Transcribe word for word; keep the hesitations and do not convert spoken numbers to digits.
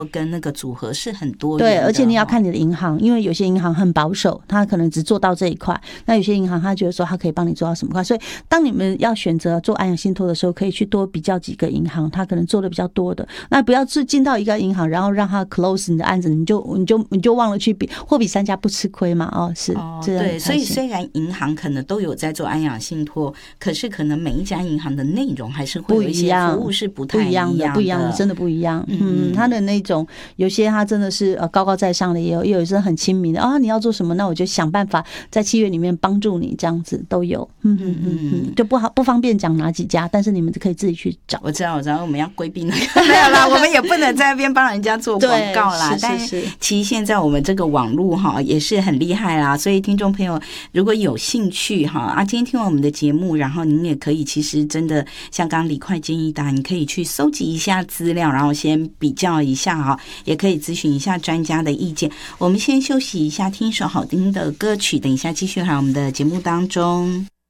跟那个组合是很多元的。 对，而且你要看你的银行，因为有些银行很保守，他可能只做到这一块，那有些银行他觉得说他可以帮你做到什么块，所以当你们要选择做安养信托的时候，可以去多比较几个银行，他可能做的比较多的，那不要是进到一个银行，然后让他 close 你的案子，你就你就你就忘了去比，货比三家不吃亏嘛。哦，是， 哦，对，所以虽然银行可能都有在做安养信托，可是可能每一家银行的内容还是会有一些服务是不太一样的， 不一样的，真的不一样。嗯，他的那种有些他真的是呃高高在上的，也有也有些很亲民的啊，你要做什么，那我就想办法在契约里面帮助你，这样子都有。嗯嗯嗯嗯，就不好不方便讲哪几家，但是你们可以自己去找。 我知道，我知道，我们要规避那个没有啦，我们也不能在那边帮人家做广告啦。但是其实现在我们这个网络哈也是很厉害啦，所以听众朋友如果有兴趣哈啊，今天听完我们的节目，然后您也可以其实真的像刚李快建议的，你可以去搜集一下资料，然后先比较一下哈，也可以咨询一下专家的意见。我们先休息一下，听一首好听的歌曲，等一下继续来我们的节目当中。